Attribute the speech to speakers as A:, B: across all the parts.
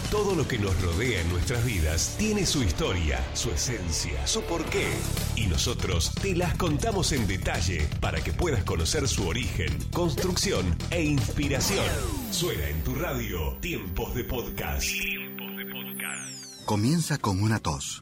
A: Todo lo que nos rodea en nuestras vidas tiene su historia, su esencia, su porqué. Y nosotros te las contamos en detalle para que puedas conocer su origen, construcción e inspiración. Suena en tu radio Tiempos de Podcast.
B: Comienza con una tos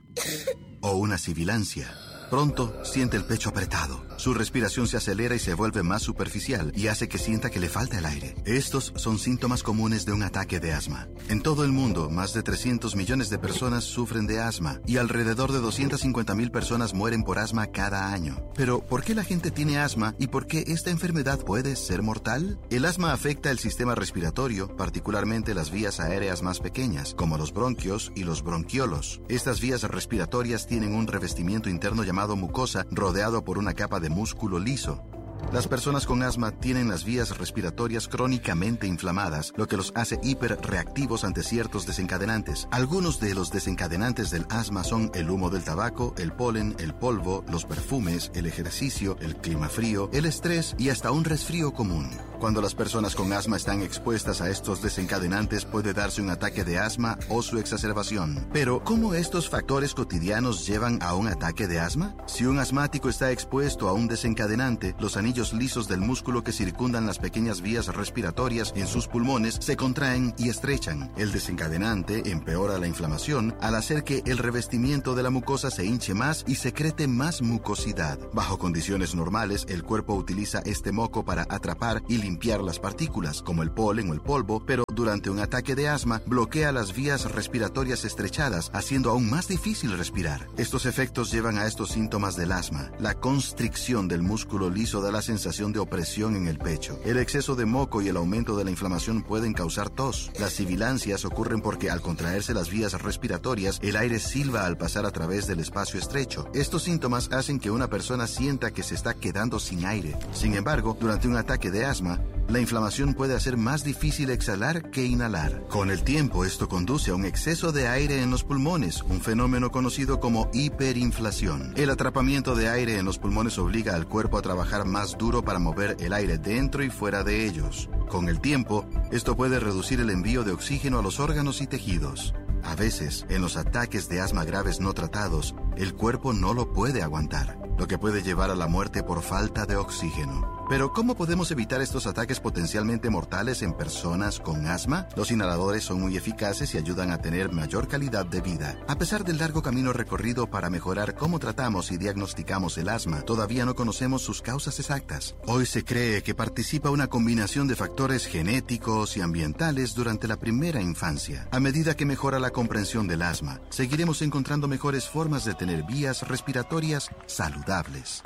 B: o una sibilancia. Pronto siente el pecho apretado. Su respiración se acelera y se vuelve más superficial y hace que sienta que le falta el aire. Estos son síntomas comunes de un ataque de asma. En todo el mundo, más de 300 millones de personas sufren de asma y alrededor de 250,000 personas mueren por asma cada año. Pero, ¿por qué la gente tiene asma y por qué esta enfermedad puede ser mortal? El asma afecta el sistema respiratorio, particularmente las vías aéreas más pequeñas, como los bronquios y los bronquiolos. Estas vías respiratorias tienen un revestimiento interno llamado mucosa, rodeado por una capa de músculo liso. Las personas con asma tienen las vías respiratorias crónicamente inflamadas, lo que los hace hiperreactivos ante ciertos desencadenantes. Algunos de los desencadenantes del asma son el humo del tabaco, el polen, el polvo, los perfumes, el ejercicio, el clima frío, el estrés y hasta un resfrío común. Cuando las personas con asma están expuestas a estos desencadenantes, puede darse un ataque de asma o su exacerbación. Pero, ¿cómo estos factores cotidianos llevan a un ataque de asma? Si un asmático está expuesto a un desencadenante, los anillos lisos del músculo que circundan las pequeñas vías respiratorias en sus pulmones se contraen y estrechan. El desencadenante empeora la inflamación al hacer que el revestimiento de la mucosa se hinche más y secrete más mucosidad. Bajo condiciones normales, el cuerpo utiliza este moco para atrapar y limpiar las partículas, como el polen o el polvo, pero durante un ataque de asma bloquea las vías respiratorias estrechadas, haciendo aún más difícil respirar. Estos efectos llevan a estos síntomas del asma: la constricción del músculo liso da la sensación de opresión en el pecho. El exceso de moco y el aumento de la inflamación pueden causar tos. Las sibilancias ocurren porque al contraerse las vías respiratorias, el aire silba al pasar a través del espacio estrecho. Estos síntomas hacen que una persona sienta que se está quedando sin aire. Sin embargo, durante un ataque de asma, la inflamación puede hacer más difícil exhalar que inhalar. Con el tiempo, esto conduce a un exceso de aire en los pulmones, un fenómeno conocido como hiperinflación. El atrapamiento de aire en los pulmones obliga al cuerpo a trabajar más duro para mover el aire dentro y fuera de ellos. Con el tiempo, esto puede reducir el envío de oxígeno a los órganos y tejidos. A veces, en los ataques de asma graves no tratados, el cuerpo no lo puede aguantar, lo que puede llevar a la muerte por falta de oxígeno. Pero, ¿cómo podemos evitar estos ataques potencialmente mortales en personas con asma? Los inhaladores son muy eficaces y ayudan a tener mayor calidad de vida. A pesar del largo camino recorrido para mejorar cómo tratamos y diagnosticamos el asma, todavía no conocemos sus causas exactas. Hoy se cree que participa una combinación de factores genéticos y ambientales durante la primera infancia. A medida que mejora la comprensión del asma, seguiremos encontrando mejores formas de tener vías respiratorias saludables.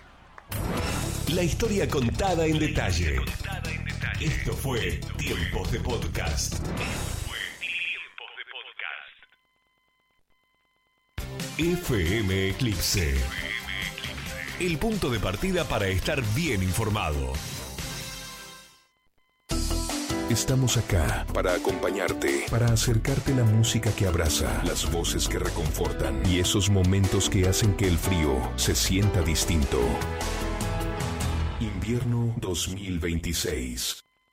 A: La historia contada en detalle. Esto fue Tiempos de Podcast. FM Eclipse. El punto de partida para estar bien informado. Estamos acá para acompañarte, para acercarte la música que abraza, las voces que reconfortan y esos momentos que hacen que el frío se sienta distinto. Invierno 2026.